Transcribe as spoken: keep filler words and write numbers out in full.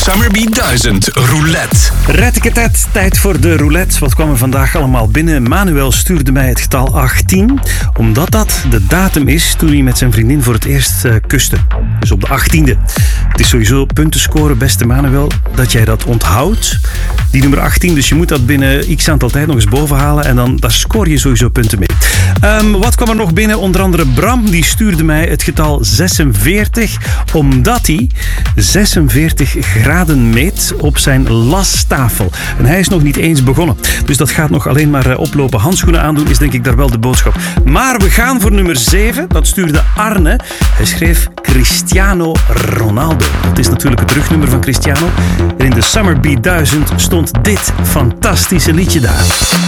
Summerbeat duizend Roulette. Retteketet, tijd voor de roulette. Wat kwam er vandaag allemaal binnen? Manuel stuurde mij het getal achttien, omdat dat de datum is toen hij met zijn vriendin voor het eerst uh, kuste. Dus op de achttiende. Het is sowieso punten scoren, beste Manuel, dat jij dat onthoudt. Die nummer achttien, dus je moet dat binnen x aantal tijd nog eens bovenhalen en dan daar score je sowieso punten mee. Um, wat kwam er nog binnen? Onder andere Bram, die stuurde mij het getal zesenveertig, omdat hij zesenveertig graden meet op zijn lastafel. En hij is nog niet eens begonnen. Dus dat gaat nog alleen maar oplopen. Handschoenen aandoen is denk ik daar wel de boodschap. Maar we gaan voor nummer zeven. Dat stuurde Arne. Hij schreef Cristiano Ronaldo. Dat is natuurlijk het rugnummer van Cristiano. En in de Summerbeat duizend stond dit fantastische liedje daar.